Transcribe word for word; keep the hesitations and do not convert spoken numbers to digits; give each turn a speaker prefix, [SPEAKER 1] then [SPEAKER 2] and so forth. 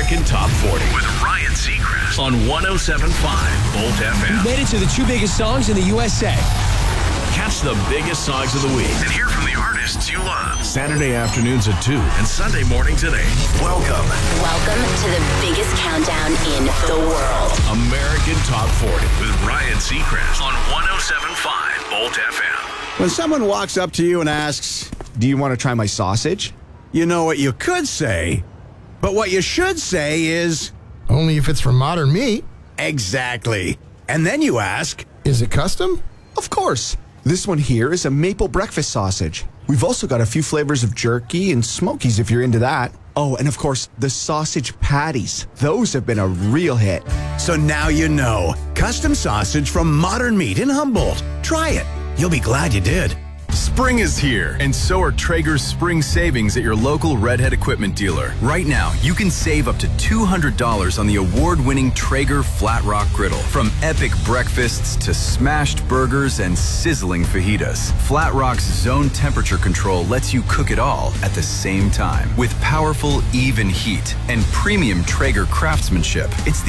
[SPEAKER 1] American Top forty with Ryan Seacrest on one oh seven point five Volt F M.
[SPEAKER 2] We made it to the two biggest songs in the U S A.
[SPEAKER 1] Catch the biggest songs of the week and hear from the artists you love. Saturday afternoons at two and Sunday mornings at eight. Welcome.
[SPEAKER 3] Welcome to the biggest countdown in the world.
[SPEAKER 1] American Top forty with Ryan Seacrest on one oh seven point five Volt F M.
[SPEAKER 4] When someone walks up to you and asks,
[SPEAKER 5] "Do you want to try my sausage?"
[SPEAKER 4] you know what you could say, but what you should say is,
[SPEAKER 6] "Only if it's from Modern Meat."
[SPEAKER 4] Exactly. And then you ask,
[SPEAKER 6] "Is it custom?"
[SPEAKER 5] Of course. This one here is a maple breakfast sausage. We've also got a few flavors of jerky and smokies if you're into that. Oh, and of course, the sausage patties. Those have been a real hit.
[SPEAKER 4] So now you know. Custom sausage from Modern Meat in Humboldt. Try it. You'll be glad you did.
[SPEAKER 7] Spring is here, and so are Traeger's spring savings at your local Redhead equipment dealer. Right now, you can save up to two hundred dollars on the award-winning Traeger Flat Rock Griddle. From epic breakfasts to smashed burgers and sizzling fajitas, Flat Rock's zone temperature control lets you cook it all at the same time. With powerful, even heat and premium Traeger craftsmanship, it's the